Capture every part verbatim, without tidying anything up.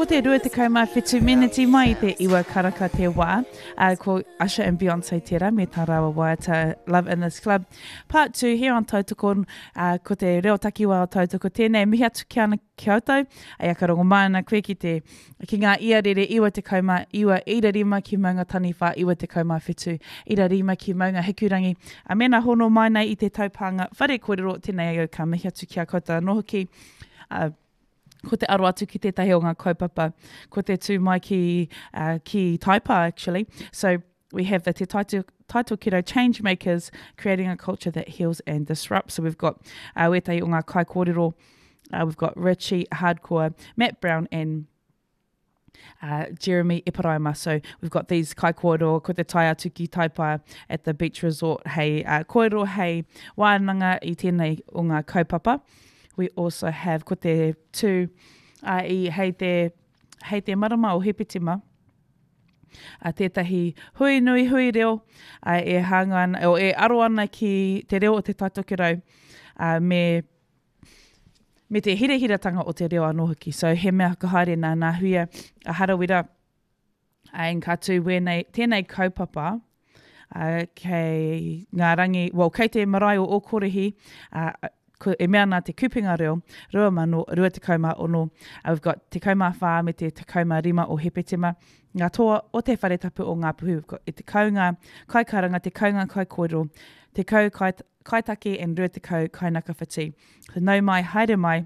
ko te rua te kaumā whetū miniti mai te iwa karaka te wā, uh, ko Usher and Beyonce tērā, me tā rawa waiata Love in This Club. Part two, here on Tautoko, uh, ko te reo takiwa o Tautoko tēnei, mihi atu ki ana ki autou, ai aka rongo mana koe ki te, ki ngā iarere iwa te kaumā, iwa ira rima ki maunga tani wha, iwa te kaumā whetū, ira rima ki maunga hikurangi. A mena hono mai nei i te taupanga, whare kōrero tēnei au ka mihi atu ki a koutou noho ki, uh, ko te aro atu ki tētahi o ngā kaupapa, ko te tū mai ki, uh, ki taipa actually. So we have the Te Taito, Taito Kiro change makers creating a culture that heals and disrupts. So we've got uh, wetahi o ngā kai kōrero, uh, we've got Richie Hardcore, Matt Brown and Uh, Jeremy Iparaima. So we've got these kai kōrero, ko te tai atu ki taipa at the beach resort. Hei uh, kōrero, hei wānanga i tēnei o ngā kaupapa. We also have ko te tū uh, i hei te, hei te marama o Hepetima. Uh, tētahi hui nui hui reo uh, e hanga ana, o e aro ana ki te reo o te taitokirau uh, me me te hirehiratanga o te reo anō hoki. So he mea ka haere nā nā huia a harawira uh, in katu wēnei tēnei kaupapa uh, kei ngā rangi, well, kei te marae o Ōkōrehi, uh, ko e mea nā te kupenga reo, rua mano, rua te kaumā ono. Uh, we've got te kaumā whā me te te kaumā rima o Hepetima. Ngā toa o te whare tapu o ngā puhu. We've got e te kaunga kai karanga, te kaunga kai kōrero, te kau kai, kai take and rua te kau kai naka whati. So nau mai, haere mai,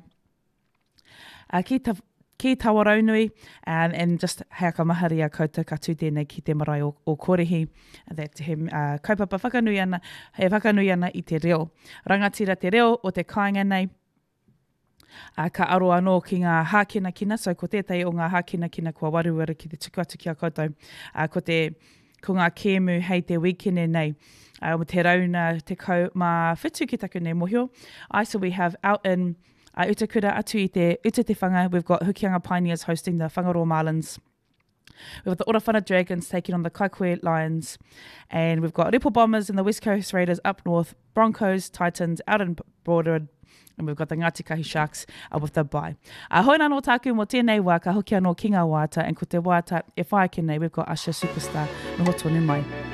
uh, ki, ta, ki Tawaraunui, um, and just hea ka mahari a koutou ka tū tēnei ki te marae o, o Kōrehi, that he uh, kaupapa whakanui ana, he whakanui ana i te reo. Rangatira te reo o te kāinga nei, uh, ka aro anō ki ngā hākina kina, so ko tētai o ngā hākina kina kua waruwaru ki te tuku atu ki a koutou, uh, ko te ko ngā kēmu hei te wikine nei, uh, o te rauna te kau mā whitu ki taku nei mohio. Also we have out in uh, Utakura atu i te Uta te Whanga, we've got Hukianga Pioneers hosting the Whangaroa Marlins. We've got the Orowhana Dragons taking on the Kaikohe Lions, and we've got Ripple Bombers and the West Coast Raiders up north, Broncos, Titans out in Broadwood, and we've got the Ngāti Kahi Sharks uh, with the bye. Uh, hoina no tāku mo tēnei wā, ka hoki anō ki ngā wāta, and ko te wāta e whae ki nei, we've got Usher Superstar, noho tonu mai.